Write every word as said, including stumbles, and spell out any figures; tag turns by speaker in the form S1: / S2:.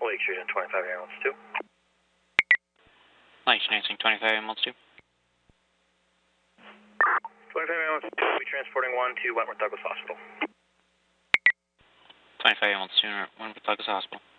S1: Lake Street and twenty-five ambulance two.
S2: Lake Street twenty-five ambulance two.
S1: twenty-five ambulance two, we'll be transporting one to Wentworth Douglas Hospital.
S2: twenty-five ambulance two, Wentworth Douglas Hospital.